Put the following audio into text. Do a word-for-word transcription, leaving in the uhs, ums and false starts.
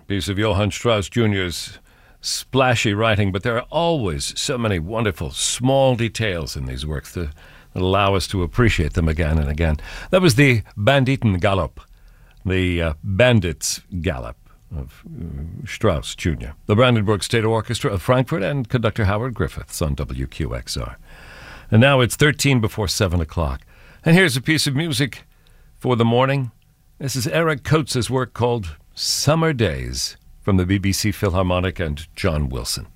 piece of Johann Strauss Junior's splashy writing, but there are always so many wonderful small details in these works that allow us to appreciate them again and again. That was the Banditen Gallop, the uh, Bandits Gallop of uh, Strauss Junior The Brandenburg State Orchestra of Frankfurt and conductor Howard Griffiths on W Q X R. And now it's thirteen before seven o'clock. And here's a piece of music for the morning. This is Eric Coates' work called Summer Days from the B B C Philharmonic and John Wilson.